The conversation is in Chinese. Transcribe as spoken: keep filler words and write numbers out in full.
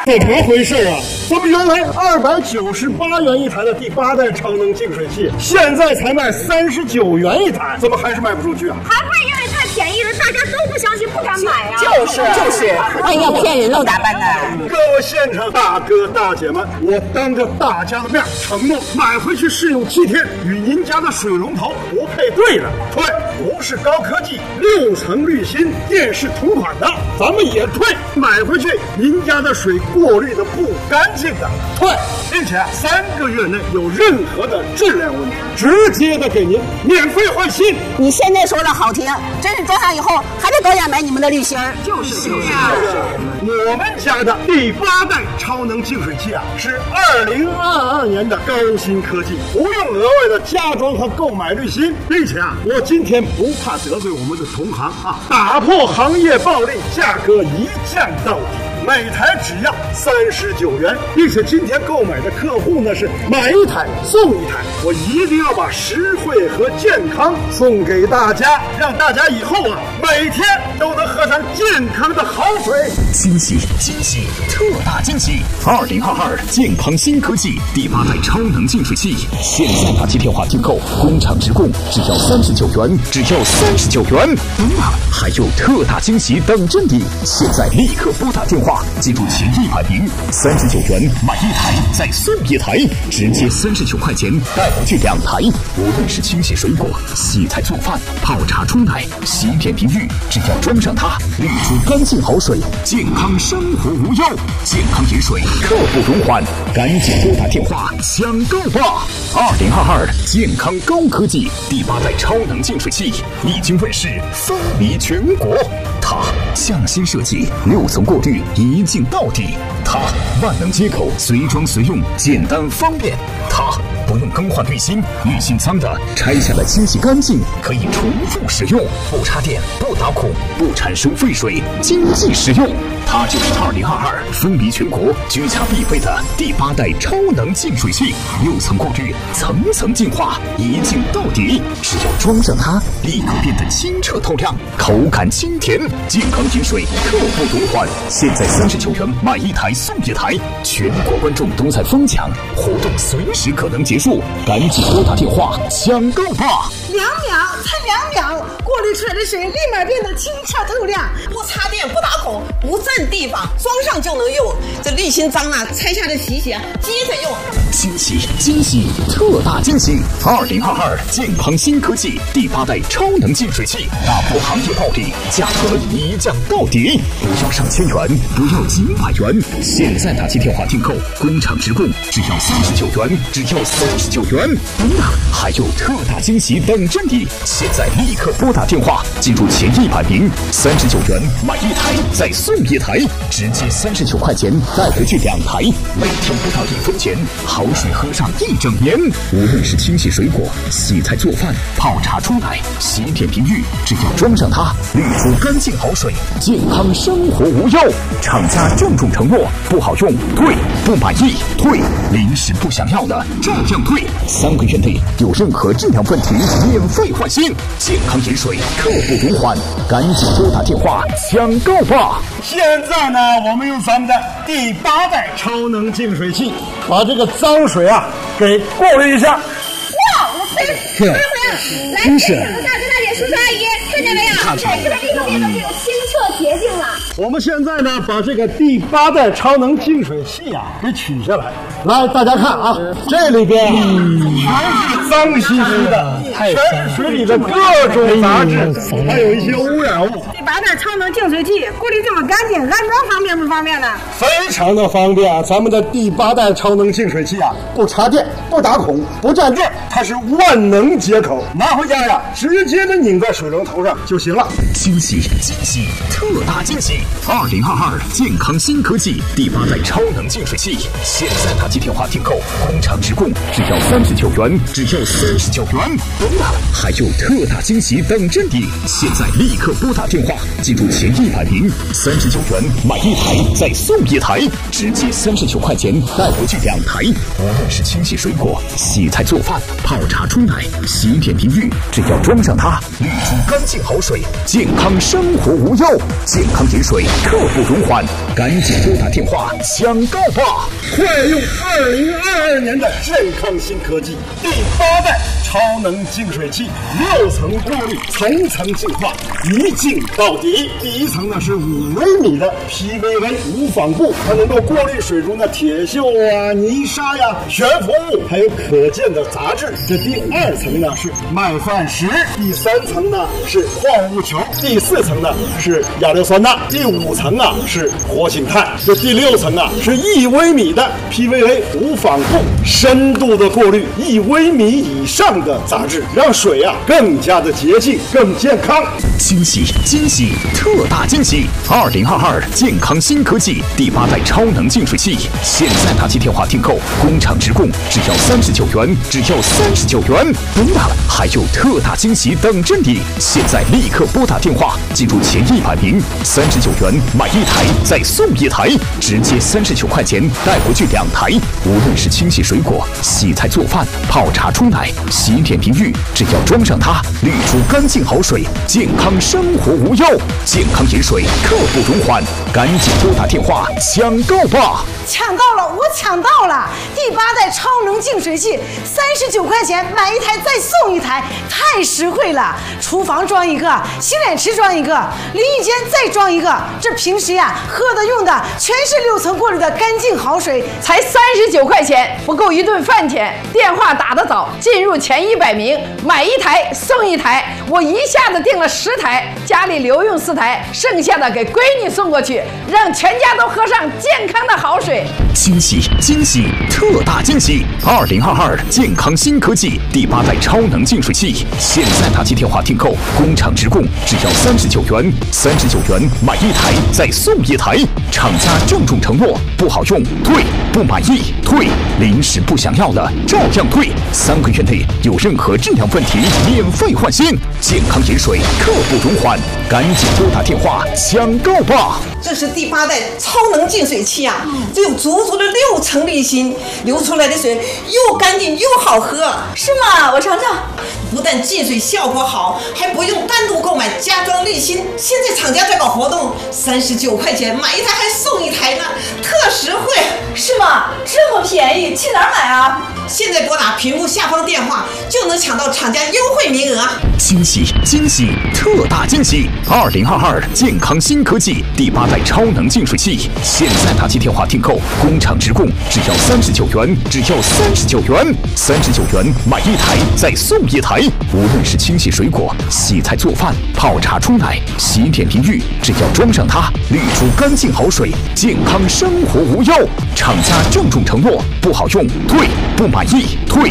这怎么回事啊？怎么原来二百九十八元一台的第八代超能净水器，现在才卖三十九元一台，怎么还是卖不出去啊？ 还会因为太便宜了，大家都不相信，不敢买啊！ 就是就是，万一要骗人喽咋办呢？ 各位现场大哥大姐们，我当着大家的面承诺，买回去试用七天，与您家的水龙头不配对的退，不是高科技六层滤芯电视同款的咱们也退，买回去您家的水过滤的不干净的退，并且三个月内有任何的质量问题，直接的给您免费换新。 你现在说的好听，真是装上以后还得多点买你们的滤芯儿。 就是就是啊！我们家的第八代超能净水器啊，是二零二二年的高新科技，不用额外的加装和购买滤芯，并且啊，我今天不怕得罪我们的同行啊，打破行业暴利，价格一降到底。每台只要三十九元，并且今天购买的客户呢是买一台送一台，我一定要把实惠和健康送给大家，让大家以后啊每天都能喝上健康的好水。 惊喜惊喜特大惊喜！二零二二健康新科技第八代超能净水器，现在打起电话订购，工厂直供，只要三十九元，只要三十九元。嗯啊，还有特大惊喜等着你！现在立刻拨打电话。记住前一百名，三十九元买一台再送一台，直接三十九块钱带回去两台。无论是清洗水果、洗菜做饭、泡茶冲奶、洗脸淋浴，只要装上它，滤出干净好水，健康生活无忧。健康饮水刻不容缓，赶紧拨打电话抢购吧！二零二二健康高科技第八代超能净水器已经问世，风靡全国。它匠心设计，六层过滤，一镜到底。它万能接口，随装随用，简单方便。它不用更换滤芯，滤芯脏的拆下来清洗干净，可以重复使用，不插电，不打孔，不产生废水，经济实用。它就是二零二二风靡全国、居家必备的第八代超能净水器，六层过滤，层层净化，一镜到底。只要装上它，立刻变得清澈透亮，口感清甜，健康饮水刻不容缓。现在三十九元买一台送一台，全国观众都在疯抢，活动随时可能结束，赶紧拨打电话抢购吧！ 两秒，才两秒，过滤出来的水立马变得清澈透亮， 不插电，不打孔，不占地方，装上就能用。这滤芯脏了，拆下来洗一洗，接着用。 惊喜惊喜特大惊喜！二零二二健康新科技第八代超能净水器，打破行业暴利，价格一降到底。不要上千元，不要几百元，现在打起电话订购，工厂直供，只要三十九元，只要三十九元。嗯啊，还有特大惊喜等着你！现在立刻拨打电话，记住前一百名，三十九元买一台再送一台，直接三十九块钱带回去两台，每天不到一分钱，好水喝上一整年。无论是清洗水果、洗菜做饭、泡茶冲奶、洗脸淋浴，只要装上它，滤出干净好水，健康生活无忧。厂家郑重承诺，不好用退，不满意退，临时不想要的照样退，三个月内有任何质量问题免费换新。健康饮水刻不容缓，赶紧拨打电话抢购吧！ 现在呢，我们用咱们的第八代超能净水器，把这个脏水啊给过滤一下。 哇，我飞飞回来！来，现场的大哥大姐、叔叔阿姨，看见没有？对，这个立刻变得这种清澈洁净了。 我们现在呢，把这个第八代超能净水器啊给取下来，来大家看啊，这里边全是脏兮兮的，全是水里的各种杂质，还有一些污染物。 第八代超能净水器过滤这么干净，安装方便不方便呢？ 非常的方便啊！咱们的第八代超能净水器啊，不插电，不打孔，不占地，它是万能接口，拿回家呀，直接的拧在水龙头上就行了。 惊喜惊喜特大惊喜！二零二二健康新科技第八代超能净水器，现在打起电话订购，工厂直供，只要三十九元，只要三十九元。懂了，还有特大惊喜等着你！现在立刻拨打电话，记住前一百名，三十九元买一台再送一台，直接三十九块钱带回去两台。无论是清洗水果、洗菜做饭、泡茶冲奶、洗脸淋浴，只要装上它，滤出干净好水，健康生活无忧。健康饮水水，刻不容缓，赶紧拨打电话抢购吧！ 快用二零二二年的健康新科技第八代超能净水器，六层过滤，层层净化，一净到底。第一层呢是五微米的 P V A 无纺布，它能够过滤水中的铁锈啊、泥沙呀、悬浮物，还有可见的杂质。这第二层呢是麦饭石，第三层呢是矿物球，第四层呢是亚硫酸钠，第五层啊是活性炭，这第六层啊是一微米的 P V A 无纺布，深度的过滤一微米以上的杂质，让水啊更加的洁净、更健康。 惊喜惊喜特大惊喜！二零二二健康新科技第八代超能净水器，现在打起电话订购，工厂直供，只要三十九元，只要三十九元。不要了，还有特大惊喜等着你！现在立刻拨打电话，记住前一百名，三十九元买一台再送一台，直接三十九块钱带回去两台。无论是清洗水果、洗菜做饭、泡茶冲奶、洗脸淋浴，只要装上它，滤出干净好水，健康生活无忧。健康饮水，刻不容缓，赶紧拨打电话抢购吧！ 抢到了，我抢到了！第八代超能净水器，三十九块钱买一台再送一台，太实惠了！厨房装一个，洗脸池装一个，淋浴间再装一个。这平时呀喝的用的全是六层过滤的干净好水， 才三十九块钱，不够一顿饭钱。电话打得早，进入前一百名，买一台送一台。我一下子订了十台，家里留用四台，剩下的给闺女送过去，让全家都喝上健康的好水。 惊喜惊喜特大惊喜！二零二二健康新科技第八代超能净水器，现在打起电话订购，工厂直供，只要三十九元，三十九元买一台再送一台。厂家郑重承诺，不好用退，不满意退，临时不想要了照样退，三个月内有任何质量问题免费换新。健康饮水，刻不容缓，赶紧拨打电话抢购吧！ 这是第八代超能净水器啊，这有足足的六层滤芯，流出来的水又干净又好喝。 是吗？我尝尝。 不但净水效果好，还不用单独购买加装滤芯。现在厂家在搞活动，三十九块钱买一台还送一台呢，特实惠。 是吗？这么便宜，去哪儿买啊？ 现在拨打屏幕下方电话就能抢到厂家优惠名额。 惊喜惊喜特大惊喜！二零二二健康新科技第八代超能净水器，现在打起电话订购，工厂直供，只要三十九元，只要三十九元，三十九元买一台再送一台。无论是清洗水果、洗菜做饭、泡茶冲奶、洗脸淋浴，只要装上它，滤出干净好水，健康生活无忧。厂家郑重承诺，不好用退，不满意退。